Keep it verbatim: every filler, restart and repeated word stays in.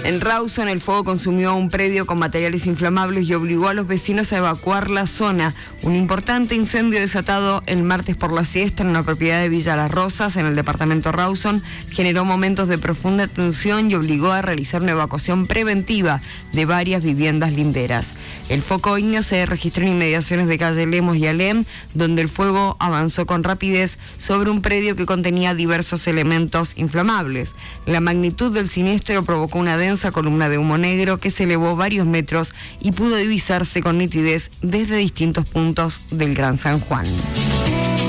En Rawson, el fuego consumió un predio con materiales inflamables y obligó a los vecinos a evacuar la zona. Un importante incendio desatado el martes por la siesta en una propiedad de Villa Las Rosas, en el departamento Rawson, generó momentos de profunda tensión y obligó a realizar una evacuación preventiva de varias viviendas linderas. El foco ígneo se registró en inmediaciones de calle Lemos y Alem, donde el fuego avanzó con rapidez sobre un predio que contenía diversos elementos inflamables. La magnitud del siniestro provocó una densa columna de humo negro que se elevó varios metros y pudo divisarse con nitidez desde distintos puntos del Gran San Juan.